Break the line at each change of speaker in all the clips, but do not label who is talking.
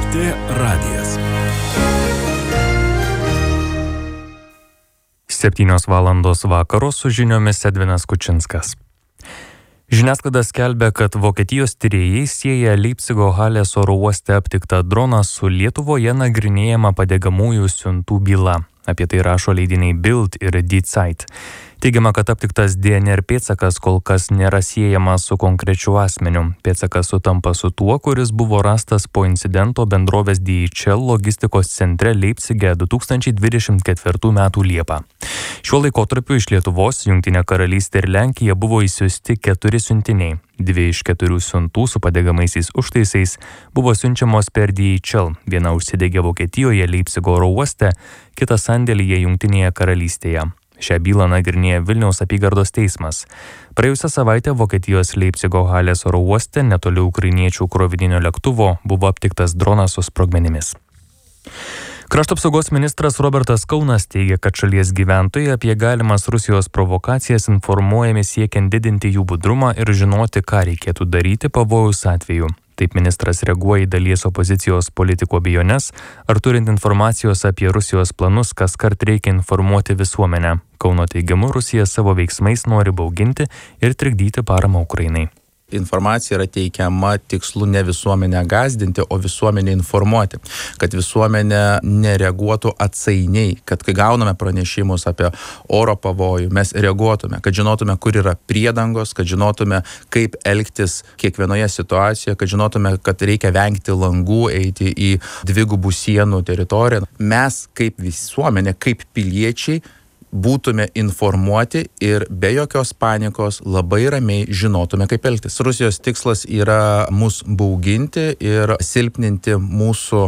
LRT radijas. 7:00 vakaro su žiniomis Edvinas Kučinskas. Žiniasklaida skelbia, kad Vokietijos tyrėjai sieja Leipzigo Halės oro uoste aptiktą droną su Lietuvoje nagrinėjama padegamųjų siuntų byla. Apie tai rašo leidiniai Bild ir Die Zeit. Teigiama, kad aptiktas DNR pėdsakas kol kas nėra siejamas su konkrečiu asmeniu. Pėdsakas sutampa su tuo, kuris buvo rastas po incidento bendrovės DHL logistikos centre Leipzige 2024 m. Liepą. Šiuo laikotarpiu iš Lietuvos, Jungtinė karalystė ir Lenkija buvo išsiųsti 4 siuntiniai. 2 iš 4 siuntų su padegamaisiais užtaisais buvo siunčiamos per DHL. Viena užsidegė Vokietijoje Leipzigo oro uoste, kita sandėlyje Jungtinėje karalystėje. Šią bylą nagrinėja Vilniaus apygardos teismas. Praėjusią savaitę Vokietijos Leipzigo Halės oro uoste netoli ukrainiečių krovininio lėktuvo buvo aptiktas dronas su sprogmenimis. Krašto apsaugos ministras Robertas Kaunas teigia, kad šalies gyventojai apie galimas Rusijos provokacijas informuojami siekiant didinti jų budrumą ir žinoti, ką reikėtų daryti pavojaus atveju. Taip ministras reaguoja į dalies opozicijos politikų abejones, ar turint informacijos apie Rusijos planus, kaskart reikia informuoti visuomenę. Kauno teigimu, Rusija savo veiksmais nori bauginti ir trikdyti paramą Ukrainai.
Informacija yra teikiama tikslu ne visuomenę gąsdinti, o visuomenę informuoti, kad visuomenė nereaguotų atsainiai, kad kai gauname pranešimus apie oro pavojų, mes reaguotume, kad žinotume, kur yra priedangos, kad žinotume, kaip elgtis kiekvienoje situacijoje, kad žinotume, kad reikia vengti langų, eiti į dvigubų sienų teritoriją. Mes kaip visuomenė, kaip piliečiai, būtume informuoti ir be jokios panikos labai ramiai žinotume, kaip elgtis. Rusijos tikslas yra mus bauginti ir silpninti mūsų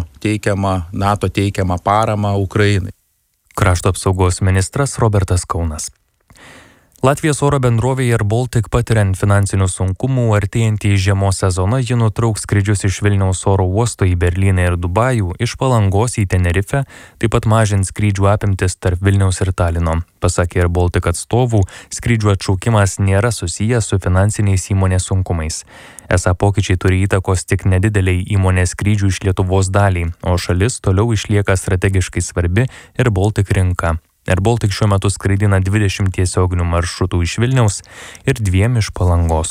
NATO teikiamą paramą Ukrainai.
Krašto apsaugos ministras Robertas Kaunas. Latvijos oro bendrovė Air Baltic patiriant finansinių sunkumų, artėjant į žiemos sezoną, ji nutrauks skrydžius iš Vilniaus oro uosto į Berlyną ir Dubajų, iš Palangos į Tenerifę, taip pat mažins skrydžių apimtis tarp Vilniaus ir Talino. Pasak Air Baltic atstovų, skrydžių atšaukimas nėra susijęs su finansiniais įmonės sunkumais. Esą pokyčiai turi įtakos tik nedideliai įmonės skrydžių iš Lietuvos daliai, o šalis toliau išlieka strategiškai svarbi Air Baltic rinka. Air Baltic šiuo metu skraidina 20 tiesioginių maršrutų iš Vilniaus ir 2 iš Palangos.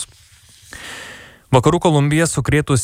Vakarų Kolumbiją sukrėtus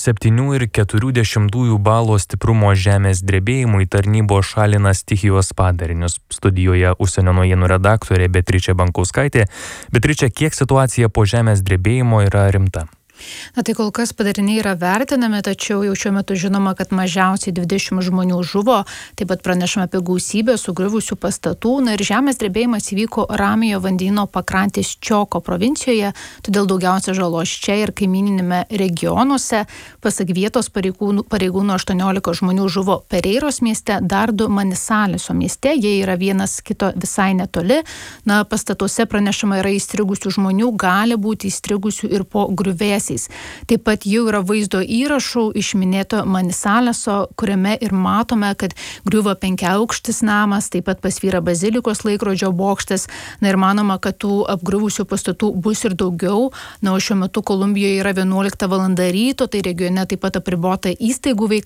7,4 balo stiprumo žemės drebėjimui tarnybos šalina stichijos padarinius. Studijoje užsienio naujienų redaktorė Beatričė Bankauskaitė. Beatričė, kiek situacija po žemės drebėjimo yra rimta?
Tai kol kas padariniai yra vertinami, tačiau jau šiuo metu žinoma, kad mažiausiai 20 žmonių žuvo, taip pat pranešama apie gausybę sugriuvusių pastatų. Ir žemės drebėjimas įvyko Ramiojo vandenyno pakrantės Čioko provincijoje, todėl daugiausia žalos čia ir kaimininėme regionuose. Pasak vietos pareigūnų 18 žmonių žuvo Pereiros mieste, dar 2 Manisaleso mieste, jie yra vienas kito visai netoli. Pastatuose pranešama yra įstrigusių žmonių, gali būti įstrigusių ir po griuvėsiais. Taip pat jau yra vaizdo įrašų iš minėto Manisaleso, kuriame ir matome, kad griuvo 5-aukštis namas, taip pat pasvyra bazilikos laikrodžio bokštas. Ir manoma, kad tų apgriuvusių pastatų bus ir daugiau. O šiuo metu Kolumbijoje yra 11 val. Ryto, tai regione taip pat apribota įstaigų